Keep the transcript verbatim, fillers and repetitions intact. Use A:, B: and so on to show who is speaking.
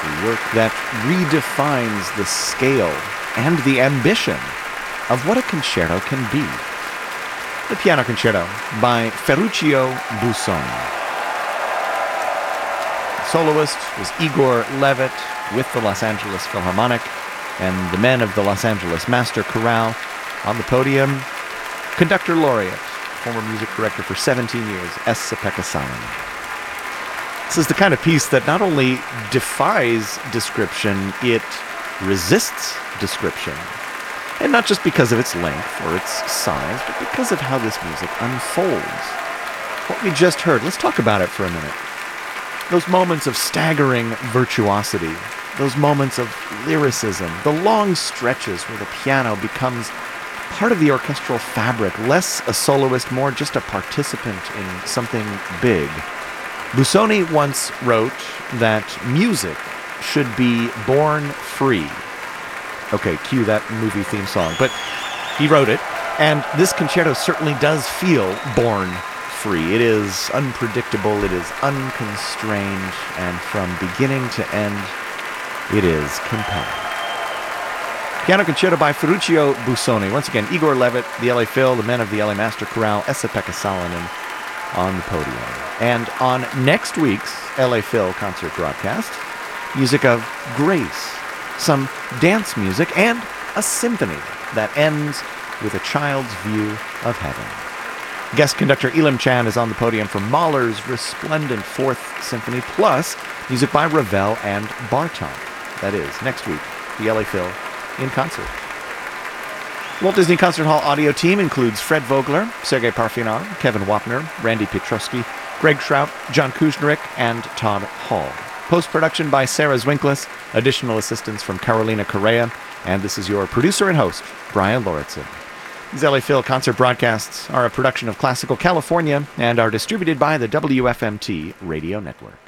A: work that redefines the scale and the ambition of what a concerto can be. The Piano Concerto by Ferruccio Busoni. The soloist was Igor Levit with the Los Angeles Philharmonic and the men of the Los Angeles Master Chorale. On the podium, conductor laureate, former music director for seventeen years, Esa-Pekka Salonen. This is the kind of piece that not only defies description, it resists description. And not just because of its length or its size, but because of how this music unfolds. What we just heard, let's talk about it for a minute. Those moments of staggering virtuosity, those moments of lyricism, the long stretches where the piano becomes part of the orchestral fabric, less a soloist, more just a participant in something big. Busoni once wrote that music should be born free. Okay, cue that movie theme song. But he wrote it, and this concerto certainly does feel born free. It is unpredictable, it is unconstrained, and from beginning to end, it is compelling. Piano Concerto by Ferruccio Busoni. Once again, Igor Levit, the L A Phil, the men of the L A Master Chorale, Esa-Pekka Salonen on the podium. And on next week's L A Phil concert broadcast, music of grace, some dance music, and a symphony that ends with a child's view of heaven. Guest conductor Elim Chan is on the podium for Mahler's resplendent Fourth Symphony, plus music by Ravel and Bartok. That is, next week, the L A Phil in concert. Walt Disney Concert Hall audio team includes Fred Vogler, Sergei Parfenon, Kevin Wapner, Randy Pietrowski, Greg Schraut, John Kuznick, and Todd Hall. Post-production by Sarah Zwinklis, additional assistance from Carolina Correa, and this is your producer and host, Brian Lauritsen. These L A Phil concert broadcasts are a production of Classical California and are distributed by the W F M T Radio Network.